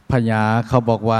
พญาเขาบอกว่า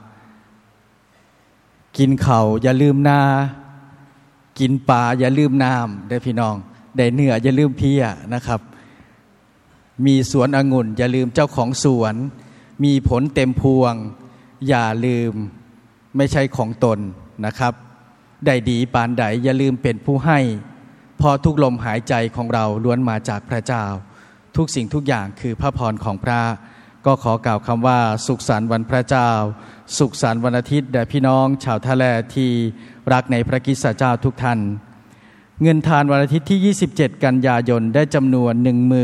กินข้าวอย่าลืมนากินปลาอย่าลืมน้ำได้พี่น้องได้เนื้ออย่าลืมเพียนะครับมีสวนองุ่นอย่าลืมเจ้าของสวนมีผลเต็มพวงอย่าลืมไม่ใช่ของตนนะครับได้ดีปานใดอย่าลืมเป็นผู้ให้พอทุกลมหายใจของเราล้วนมาจากพระเจ้าทุกสิ่งทุกอย่างคือพระพรของพระก็ขอกล่าวคำว่าสุขสันต์วันพระเจ้าสุขสันต์วันอาทิตย์แด่พี่น้องชาวท่าแลที่รักในพระคริสตเจ้าทุกท่านเงินทานวันอาทิตย์ที่27กันยายนได้จำนวน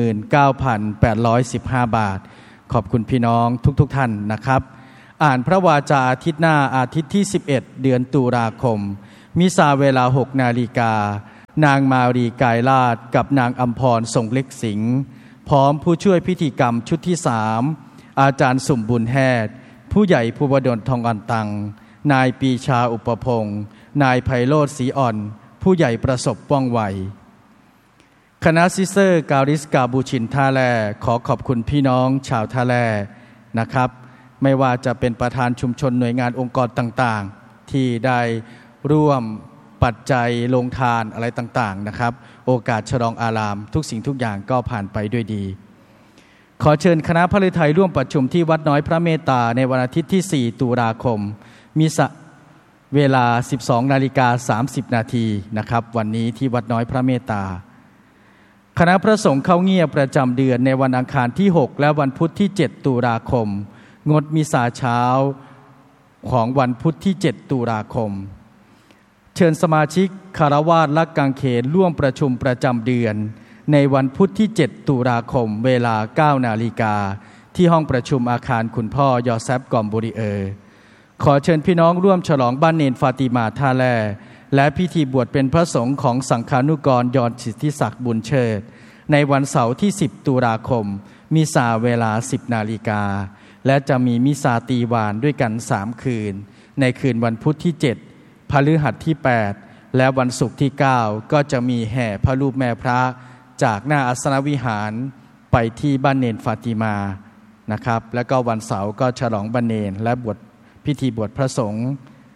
19,815 บาทขอบคุณพี่น้องทุกท่านนะครับอ่านพระวาจาอาทิตย์หน้าอาทิตย์ที่11เดือนตุลาคมมิสาเวลา 6 นาฬิกานางมารีกายลาดกับนางอัมพรทรงเล็กสิงห์พร้อมผู้ช่วยพิธีกรรมชุดที่3อาจารย์สุ่มบุญแฮดผู้ใหญ่ภูวดลทองอันตังนายปีชาอุปพงศ์นายไพโรจน์ศรีอ่อนผู้ใหญ่ประสบว่องไวคณะซิสเตอร์กาลิสกาบูชินท่าแลขอขอบคุณพี่น้องชาวท่าแลนะครับไม่ว่าจะเป็นประธานชุมชนหน่วยงานองค์กรต่างๆที่ได้ร่วมปัจจัยลงทานอะไรต่างๆนะครับโอกาสฉลองอารามทุกสิ่งทุกอย่างก็ผ่านไปด้วยดีขอเชิญคณะพระฤทัยร่วมประชุมที่วัดน้อยพระเมตตาในวันอาทิตย์ที่4ตุลาคมมีเวลา 12:30 นาทีนะครับวันนี้ที่วัดน้อยพระเมตตาคณะพระสงฆ์เข้าเงียบประจำเดือนในวันอังคารที่6และวันพุธที่7ตุลาคมงดมิสซาเช้าของวันพุธที่7ตุลาคมเชิญสมาชิกคฤหัสถ์และกังเขนร่วมประชุมประจำเดือนในวันพุธที่7ตุลาคมเวลา 9 นาฬิกาที่ห้องประชุมอาคารคุณพ่อยอเซฟกอมบุริขอเชิญพี่น้องร่วมฉลองบ้านเนนฟาติมาท่าแลและพิธีบวชเป็นพระสงฆ์ของสังฆานุกรยอนสิทธิศักดิ์บุญเชิดในวันเสาร์ที่10ตุลาคมมิสซาเวลา 10 นาฬิกาและจะมีมิสซาตีวานด้วยกัน3คืนในคืนวันพุธที่7พฤหัสที่8และวันศุกร์ที่9ก็จะมีแห่พระรูปแม่พระจากหน้าอัสนวิหารไปที่บ้านเนนฟาติมานะครับแล้วก็วันเสาร์ก็ฉลองบ้านเนนและบวชพิธีบวชพระสงฆ์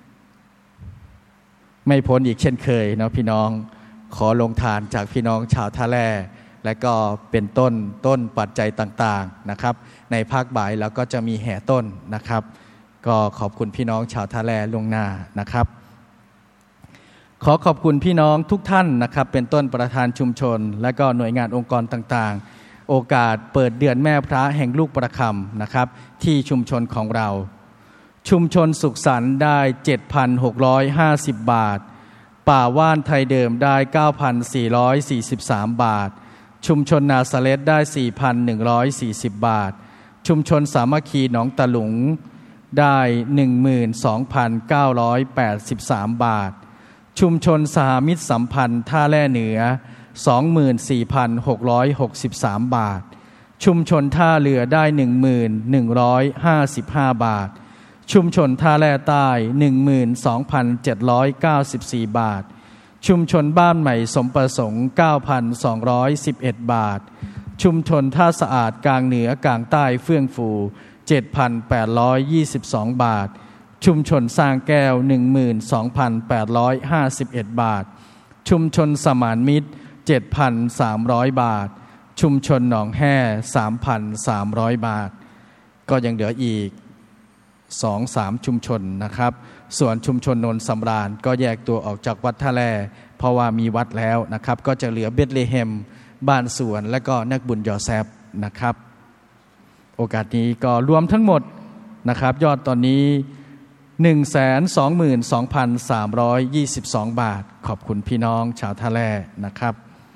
ไม่พ้นอีกเช่นเคยเนาะพี่น้องขอลงทานจากพี่น้องชาวท่าแลและก็เป็นต้นปัจจัยต่างๆนะครับในภาคบ่ายแล้วก็จะมีแห่ต้นนะครับก็ขอบคุณพี่น้องชาวท่าแลล่วงหน้านะครับขอขอบคุณพี่น้องทุกท่านนะครับเป็นต้นประธานชุมชนและก็หน่วยงานองค์กรต่างๆโอกาสเปิดเดือนแม่พระแห่งลูกประคำนะครับที่ชุมชนของเราชุมชนสุขสันต์ได้ 7,650 บาทป่าว่านไทยเดิมได้ 9,443 บาทชุมชนนาซาเรตได้ 4,140 บาทชุมชนสามัคคีหนองตะหลุงได้ 12,983 บาทชุมชนสหมิตรสัมพันธ์ท่าแร่เหนือ 24,663 บาทชุมชนท่าเรือได้ 1,155 บาทชุมชนท่าแร่ใต้ 12,794 บาทชุมชนบ้านใหม่สมประสงค์ 9,211 บาทชุมชนท่าสะอาดกลางเหนือกลางใต้เฟื่องฟู 7,822 บาทชุมชนสร้างแก้ว 12,851 บาทชุมชนสมานมิตร 7,300 บาทชุมชนหนองแห่ 3,300 บาทก็ยังเหลืออีก 2-3 ชุมชนนะครับส่วนชุมชนโนนสำราญก็แยกตัวออกจากวัดท่าแลเพราะว่ามีวัดแล้วนะครับก็จะเหลือเบธเลเฮมบ้านสวนและก็นักบุญยอเซฟนะครับโอกาสนี้ก็รวมทั้งหมดนะครับยอดตอนนี้ 122,322 บาทขอบคุณพี่น้องชาวท่าแลนะครับ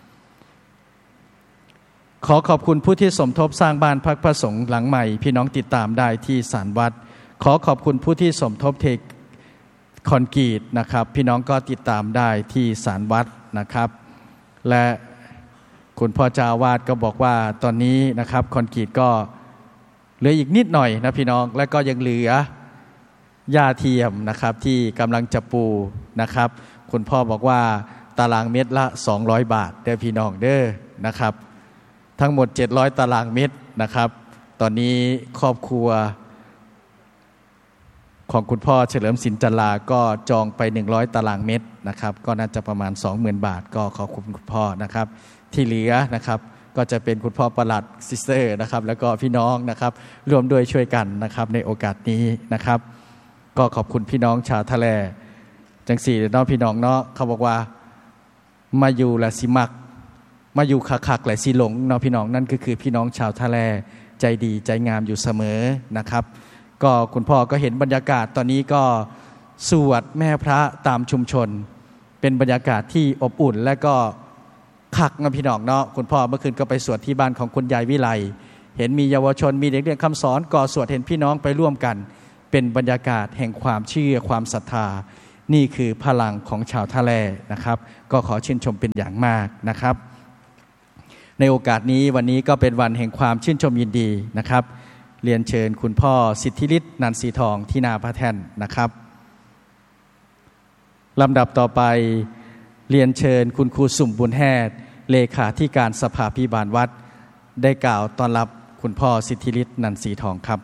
ขอขอบคุณผู้ที่สมทบสร้างบ้านพักพระสงฆ์หลังใหม่พี่น้องติดตามได้ที่ศาลวัดขอขอบคุณผู้ที่สมทบเทคอนกรีตนะครับพี่น้องก็ติดตามได้ที่ศาลวัดนะครับและคุณพ่อเจ้าอาวาสก็บอกว่าตอนนี้นะครับคอนกรีตก็เหลืออีกนิดหน่อยนะพี่น้องและก็ยังเหลือหญ้าเทียมนะครับที่กำลังจะปูนะครับคุณพ่อบอกว่าตารางเมตรละ200 บาทเด้อพี่น้องเด้อนะครับทั้งหมด700 ตารางเมตรนะครับตอนนี้ครอบครัวของคุณพ่อเฉลิมศิลป์จันลาก็จองไป100ตารางเมตรนะครับก็น่าจะประมาณ 20,000 บาทก็ขอบคุณคุณพ่อนะครับที่เหลือนะครับก็จะเป็นคุณพ่อประหลัดซิสเตอร์นะครับแล้วก็พี่น้องนะครับร่วมด้วยช่วยกันนะครับในโอกาสนี้นะครับก็ขอบคุณพี่น้องชาวทะเลจังสี่เนาะพี่น้องเนาะเขาบอกว่ามาอยู่และสิมักมาอยู่คักๆและสิหลงเนาะพี่น้องนั่นก็คือพี่น้องชาวทะเลใจดีใจงามอยู่เสมอนะครับก็คุณพ่อก็เห็นบรรยากาศตอนนี้ก็สวดแม่พระตามชุมชนเป็นบรรยากาศที่อบอุ่นและก็คักนะพี่น้องเนาะคุณพ่อเมื่อคืนก็ไปสวดที่บ้านของคุณยายวิไลเห็นมีเยาวชนมีเด็กเรียนคำสอนก็สวดเห็นพี่น้องไปร่วมกันเป็นบรรยากาศแห่งความเชื่อความศรัทธานี่คือพลังของชาวทะเลนะครับก็ขอชื่นชมเป็นอย่างมากนะครับในโอกาสนี้วันนี้ก็เป็นวันแห่งความชื่นชมยินดีนะครับเรียนเชิญคุณพ่อสิทธิฤทธิ์นันสีทองที่นาพระแท่นนะครับลำดับต่อไปเรียนเชิญคุณครูสุ่มบุญแฮดเลขาธิการสภาพิบาลวัดได้กล่าวต้อนรับคุณพ่อสิทธิฤทธิ์นันสีทองครับ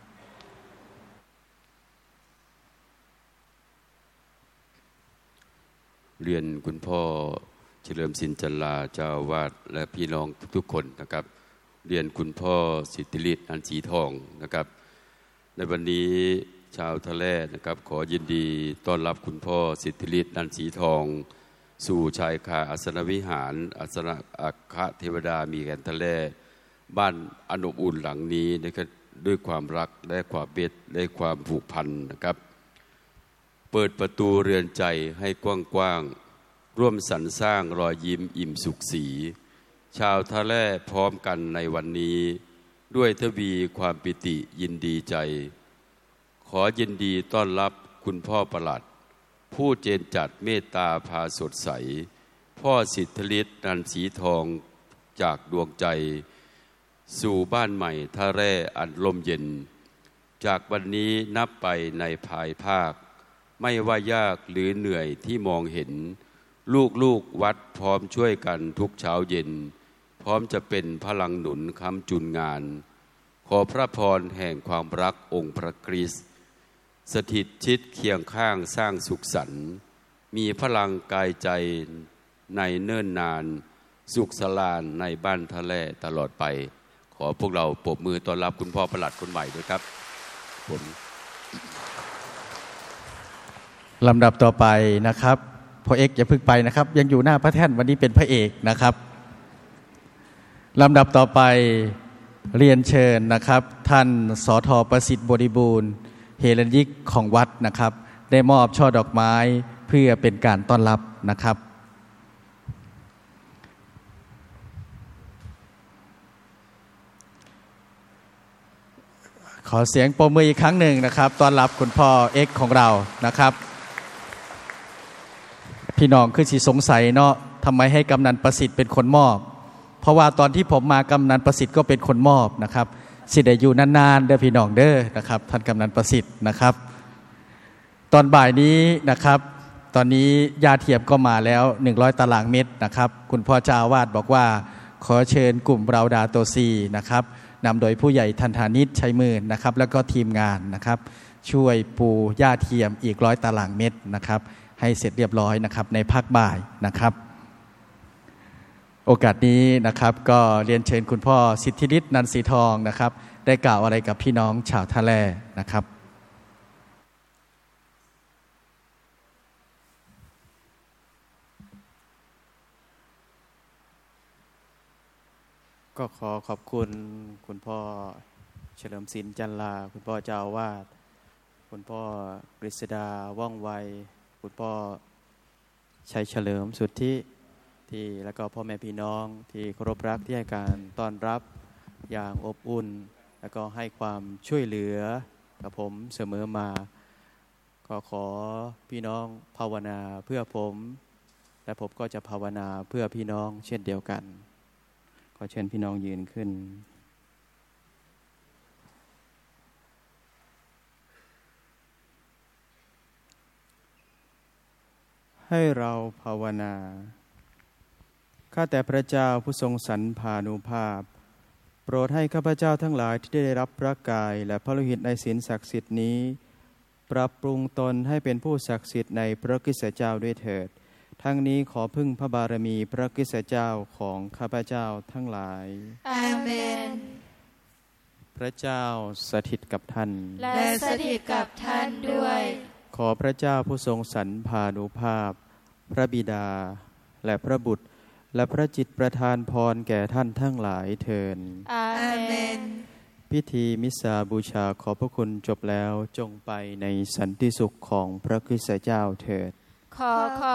เรียนคุณพ่อเฉลิมศิลป์จันลาเจ้าอาวาสและพี่น้องทุกๆคนนะครับเรียนคุณพ่อสิทธิฤทธิ์นันสีทองนะครับในวันนี้ชาวทะเลนะครับขอยินดีต้อนรับคุณพ่อสิทธิฤทธิ์นันสีทองสู่ชายคาอาสนวิหารอาสนะอัครเทวดามีแก่นทะเลบ้านอนุอุ่นหลังนี้นะครับด้วยความรักและความเบ็ดและความผูกพันนะครับเปิดประตูเรือนใจให้กว้างๆร่วมสรรสร้างรอยยิ้มอิ่มสุขสีชาวทะเลพร้อมกันในวันนี้ด้วยทวีความปิติยินดีใจขอยินดีต้อนรับคุณพ่อประหลัดผู้เจนจัดเมตตาพาสดใสพ่อสิทธิฤทธิ์นันสีทองจากดวงใจสู่บ้านใหม่ท่าแร่อันลมเย็นจากวันนี้นับไปในภายภาคไม่ว่ายากหรือเหนื่อยที่มองเห็นลูกวัดพร้อมช่วยกันทุกเช้าเย็นพร้อมจะเป็นพลังหนุนค้ำจุนงานขอพระพรแห่งความรักองค์พระคริสต์สถิตชิดเคียงข้างสร้างสุขสันต์มีพลังกายใจในเนิ่นนานสุขสลานในบ้านทะเลตลอดไปขอพวกเราปรบมือต้อนรับคุณพ่อประหลัดคนใหม่ด้วยครับผมลำดับต่อไปนะครับพ่อเอกอย่าเพิ่งไปนะครับยังอยู่หน้าพระแท่นวันนี้เป็นพระเอกนะครับลำดับต่อไปเรียนเชิญนะครับท่านสท.ประสิทธิ์บริบูรณ์เฮรัญยิกของวัดนะครับได้มอบช่อดอกไม้เพื่อเป็นการต้อนรับนะครับขอเสียงปรบมืออีกครั้งหนึ่งนะครับต้อนรับคุณพ่อเอกของเรานะครับพี่น้องคือสิสงสัยเนาะทำไมให้กำนันประสิทธิ์เป็นคนมอบเพราะว่าตอนที่ผมมากำนันประสิทธิ์ก็เป็นคนมอบนะครับสิได้อยู่นานๆเด้อพี่น้องเด้อนะครับท่านกำนันประสิทธิ์นะครับตอนบ่ายนี้นะครับตอนนี้ยาเทียมก็มาแล้ว100ตารางเมตรนะครับคุณพ่อเจ้าอาวาสบอกว่าขอเชิญกลุ่มเราดาโตซีนะครับนำโดยผู้ใหญ่ทันธานิชชัยมื่นนะครับแล้วก็ทีมงานนะครับช่วยปูหญ้าเทียมอีก100ตารางเมตรนะครับให้เสร็จเรียบร้อยนะครับในภาคบ่ายนะครับโอกาสนี้นะครับก็เรียนเชิญคุณพ่อสิทธิฤทธิ์นันสีทองนะครับได้กล่าวอะไรกับพี่น้องชาวทะเลนะครับก็ขอขอบคุณคุณพ่อเฉลิมศิลป์จันลาคุณพ่อเจ้าอาวาสคุณพ่อกฤษดาว่องไวคุณพ่อชัยเฉลิมสุทธิที่แล้วก็พ่อแม่พี่น้องที่เคารพรักที่ให้การต้อนรับอย่างอบอุ่นแล้วก็ให้ความช่วยเหลือกับผมเสมอมาก็ขอพี่น้องภาวนาเพื่อผมและผมก็จะภาวนาเพื่อพี่น้องเช่นเดียวกันขอเชิญพี่น้องยืนขึ้นให้เราภาวนาข้าแต่พระเจ้าผู้ทรงสรรพานุภาพโปรดให้ข้าพเจ้าทั้งหลายที่ได้รับพระกายและพระโลหิตในศีลศักดิ์สิทธิ์นี้ปรับปรุงตนให้เป็นผู้ศักดิ์สิทธิ์ในพระคริสตเจ้าด้วยเถิดทั้งนี้ขอพึ่งพระบารมีพระคริสตเจ้าของข้าพเจ้าทั้งหลายอาเมนพระเจ้าสถิตกับท่านและสถิตกับท่านด้วยขอพระเจ้าผู้ทรงสรรพานุภาพพระบิดาและพระบุตรและพระจิตประทานพรแก่ท่านทั้งหลายเถิดอาเมนพิธีมิสสาบูชาขอพระคุณจบแล้วจงไปในสันติสุขของพระคริสตเจ้าเถิดขอ